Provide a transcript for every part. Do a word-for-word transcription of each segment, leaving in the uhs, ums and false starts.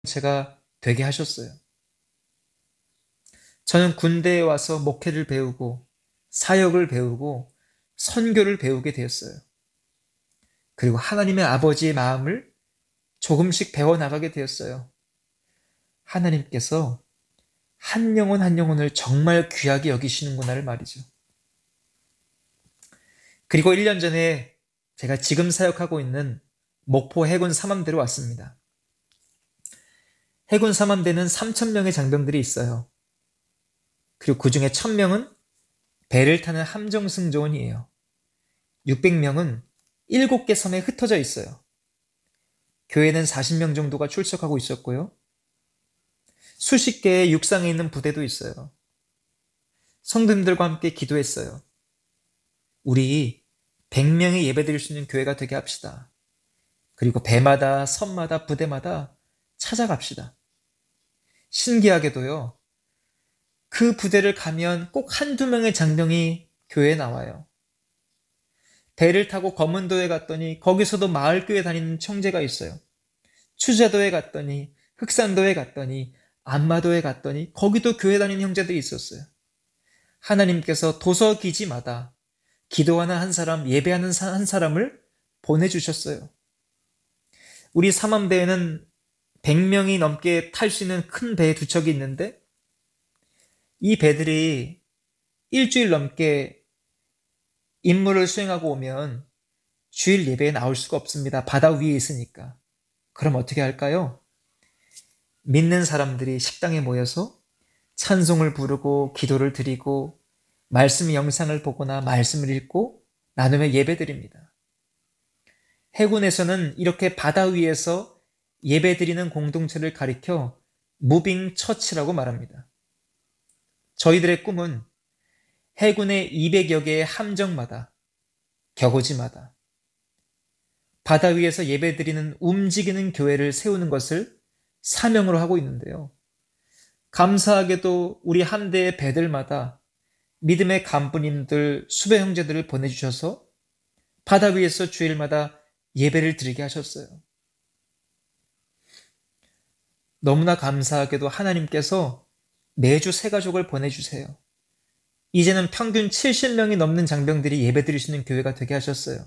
제가 되게 하셨어요. 저는 군대에 와서 목회를 배우고 사역을 배우고 선교를 배우게 되었어요. 그리고 하나님의 아버지의 마음을 조금씩 배워나가게 되었어요. 하나님께서 한 영혼 한 영혼을 정말 귀하게 여기시는구나를 말이죠. 그리고 일 년 전에 제가 지금 사역하고 있는 목포 해군 삼함대로 왔습니다. 해군 삼함대는 삼천 명의 장병들이 있어요. 그리고 그 중에 천 명은 배를 타는 함정승조원이에요. 육백 명은 일곱 개 섬에 흩어져 있어요. 교회는 사십 명 정도가 출석하고 있었고요. 수십 개의 육상에 있는 부대도 있어요. 성도님들과 함께 기도했어요. 우리 백 명의 예배 드릴 수 있는 교회가 되게 합시다. 그리고 배마다 섬마다 부대마다 찾아갑시다. 신기하게도요. 그 부대를 가면 꼭 한두 명의 장병이 교회에 나와요. 배를 타고 검은도에 갔더니 거기서도 마을교회 다니는 형제가 있어요. 추자도에 갔더니 흑산도에 갔더니 안마도에 갔더니 거기도 교회 다니는 형제들이 있었어요. 하나님께서 도서기지마다 기도하는 한 사람, 예배하는 한 사람을 보내주셨어요. 우리 삼함대에는 백 명이 넘게 탈 수 있는 큰 배 두 척이 있는데 이 배들이 일주일 넘게 임무를 수행하고 오면 주일 예배에 나올 수가 없습니다. 바다 위에 있으니까. 그럼 어떻게 할까요? 믿는 사람들이 식당에 모여서 찬송을 부르고 기도를 드리고 말씀 영상을 보거나 말씀을 읽고 나누며 예배드립니다. 해군에서는 이렇게 바다 위에서 예배드리는 공동체를 가리켜 무빙 처치라고 말합니다. 저희들의 꿈은 해군의 이백여 개의 함정마다 격오지마다 바다 위에서 예배드리는 움직이는 교회를 세우는 것을 사명으로 하고 있는데요. 감사하게도 우리 함대의 배들마다 믿음의 간부님들, 수배 형제들을 보내주셔서 바다 위에서 주일마다 예배를 드리게 하셨어요. 너무나 감사하게도 하나님께서 매주 새 가족을 보내주세요. 이제는 평균 칠십 명이 넘는 장병들이 예배 드릴 수 있는 교회가 되게 하셨어요.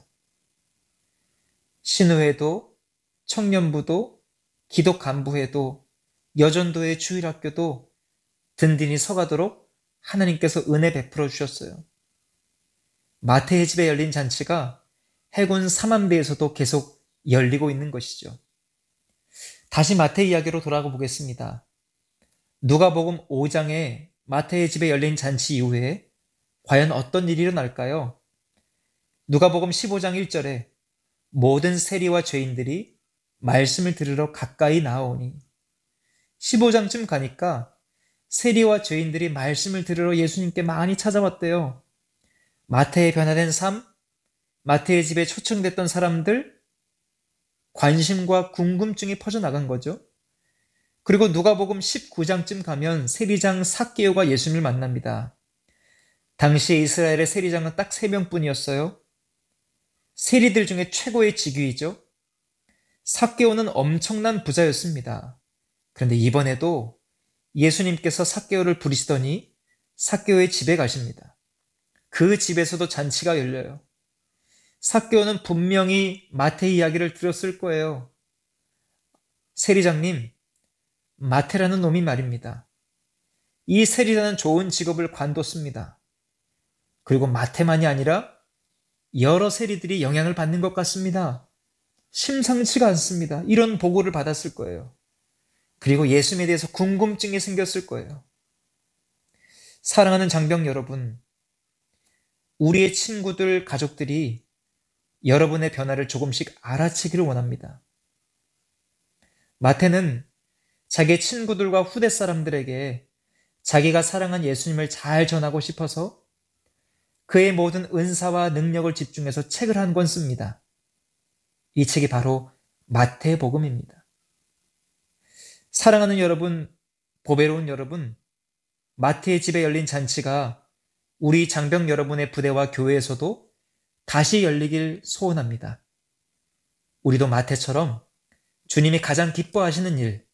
신우회도, 청년부도, 기독간부회도, 여전도의 주일학교도 든든히 서가도록 하나님께서 은혜 베풀어 주셨어요. 마태의 집에 열린 잔치가 해군 삼함대에서도 계속 열리고 있는 것이죠. 다시 마태 이야기로 돌아가 보겠습니다. 누가복음 오 장에 마태의 집에 열린 잔치 이후에 과연 어떤 일이 일어날까요? 누가복음 십오 장 일 절에 모든 세리와 죄인들이 말씀을 들으러 가까이 나아오니 십오 장쯤 가니까 세리와 죄인들이 말씀을 들으러 예수님께 많이 찾아왔대요. 마태의 변화된 삶, 마태의 집에 초청됐던 사람들, 관심과 궁금증이 퍼져나간 거죠. 그리고 누가복음 십구 장쯤 가면 세리장 삭개오가 예수님을 만납니다. 당시 이스라엘의 세리장은 딱 세 명뿐이었어요. 세리들 중에 최고의 직위이죠. 삭개오는 엄청난 부자였습니다. 그런데 이번에도 예수님께서 삭개오를 부르시더니 삭개오의 집에 가십니다. 그 집에서도 잔치가 열려요. 삭개오는 분명히 마태 이야기를 들었을 거예요. 세리장님, 마태라는 놈이 말입니다. 이 세리라는 좋은 직업을 관뒀습니다. 그리고 마태만이 아니라 여러 세리들이 영향을 받는 것 같습니다. 심상치가 않습니다. 이런 보고를 받았을 거예요. 그리고 예수님에 대해서 궁금증이 생겼을 거예요. 사랑하는 장병 여러분, 우리의 친구들, 가족들이 여러분의 변화를 조금씩 알아채기를 원합니다. 마태는 자기의 친구들과 후대 사람들에게 자기가 사랑한 예수님을 잘 전하고 싶어서 그의 모든 은사와 능력을 집중해서 책을 한 권 씁니다. 이 책이 바로 마태복음입니다. 사랑하는 여러분, 보배로운 여러분, 마태의 집에 열린 잔치가 우리 장병 여러분의 부대와 교회에서도 다시 열리길 소원합니다. 우리도 마태처럼 주님이 가장 기뻐하시는 일,